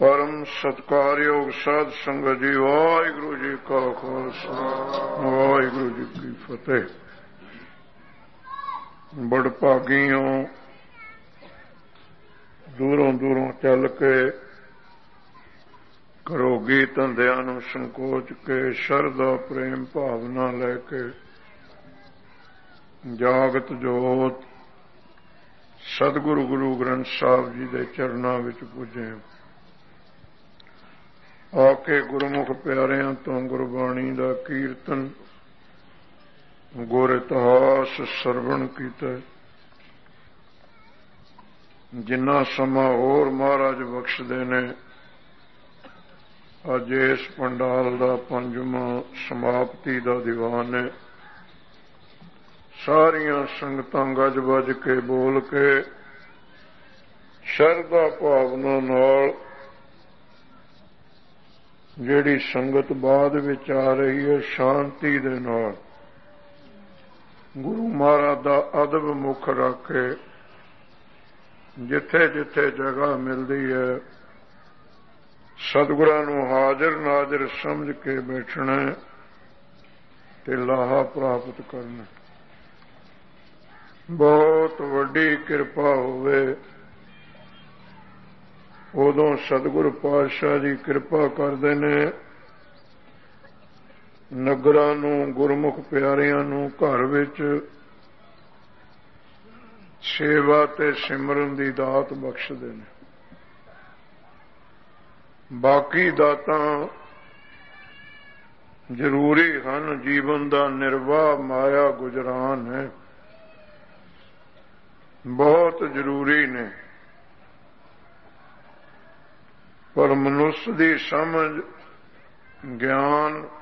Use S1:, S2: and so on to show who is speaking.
S1: परम सत्कारयोग साध संगत जी, वाहिगुरु जी का खालसा वाहिगुरु जी की फतेह। बड़भागियों, दूरों दूरों चल के घरोगी धंधियां नूं संकोच के शरदा प्रेम भावना लैके जागत जोत सतगुरु गुरु ग्रंथ साहब जी के चरणों विच पुजे। आके गुरमुख प्यारियां तो गुरबाणी का कीर्तन गुर इतिहास सरवण कीता। जिन्ना समा होर महाराज बख्शदे ने, अज इस पंडाल का पंजवां समाप्ति का दीवान है। सारियां संगतां गज बज के बोल के शरदा भावना नाल जिहड़ी संगत बाद विच आ रही है, शांति दे नाल गुरु महाराज दा अदब मुख रख के जिथे जिथे जगह मिलती है सतगुरां नूं हाजिर नाजिर समझ के बैठना ते लाहा प्राप्त करना। बहुत वड्डी किरपा होवे उदों सतगुरु पातशाह जी कृपा करते ने, नगरां नूं गुरमुख प्यारियां नूं घर विच सेवा ते सिमरन दी दात बख्शदे ने। बाकी दातां जरूरी हन, जीवन दा निर्वाह माया गुजरान है, बहुत जरूरी ने, पर मनुष्य की समझ ज्ञान